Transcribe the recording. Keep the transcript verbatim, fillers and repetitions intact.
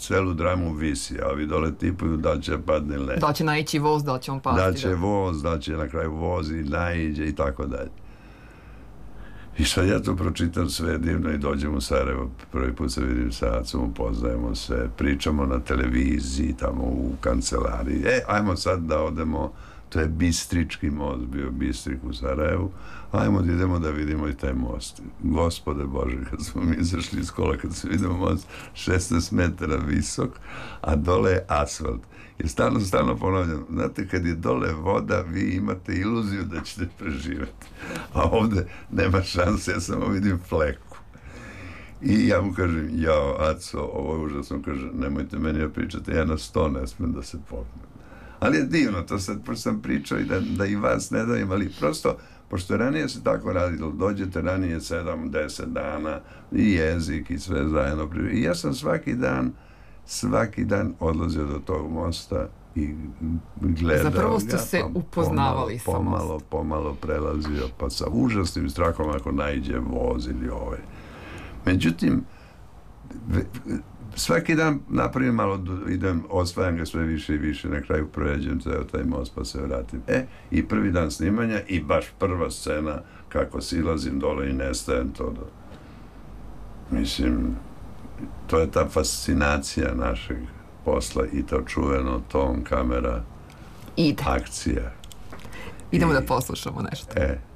celu dramu visi, a ovi dole tipuju da li će padne ili ne. Da li će naići voz, da li će on pasti. Da li će voz, da li će na kraju voz i naiđe i tako dalje. I sad ja to pročitam sve divno i dođem u Sarajevo, prvi put se vidim sa Acom, upoznajemo se, pričamo na televiziji, tamo u kancelariji. E, ajmo sad da odemo, to je Bistrički most, bio Bistrik u Sarajevu, ajmo da idemo da vidimo i taj most. Gospode Bože, kad smo mi izašli iz kola, kad se vidimo most šesnaest metara visok, a dole je asfalt. Jer stalno, stalno ponavljam, znate, kad je dole voda, vi imate iluziju da ćete preživjeti. A ovde nema šanse, ja samo vidim fleku. I ja mu kažem, jao, Aco, ovo je užasno, kaže, nemojte meni da pričate, ja na sto ne smem da se popnem. Ali je divno, to sad, pošto sam pričao i da, da i vas ne dajem, ali prosto, pošto ranije se tako radilo, dođete ranije sedam, deset dana, i jezik i sve zajedno. I ja sam svaki dan, svaki dan odlazio do tog mosta i gledao ga. Zapravo ste se upoznavali sa mostom. Pomalo, pomalo prelazio, pa sa užasnim strahom ako naiđe voz ili ovaj. Međutim, svaki dan napravim malo, idem, osvajam ga sve više i više, na kraju projeđem ceo taj most pa se vratim. E, i prvi dan snimanja i baš prva scena kako silazim dole i nestajem to do... Mislim, to je ta fascinacija našeg posla i to čuveno ton, kamera, Ide. akcija. Idemo I, da poslušamo nešto. E,